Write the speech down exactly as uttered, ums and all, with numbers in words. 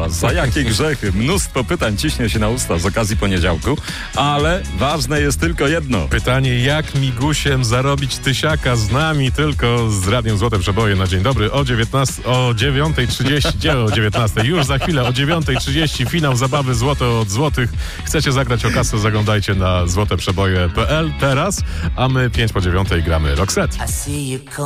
za, za jakie grzechy. Mnóstwo pytań ciśnie się na usta z okazji poniedziałku, ale ważne jest tylko jedno. Pytanie, jak migusiem zarobić tysiaka z nami, tylko z Radiem Złote Przeboje na dzień dobry o dziewiętnastej, o dziewiątej trzydzieści, gdzie o dziewiętnastej? Już za chwilę o dziewiątej trzydzieści finał zabawy Złote od Złotych. Chcecie zagrać o kasę, zaglądajcie na złote przeboje kropka p l teraz, a my pięć po dziewiątej gramy Roxette.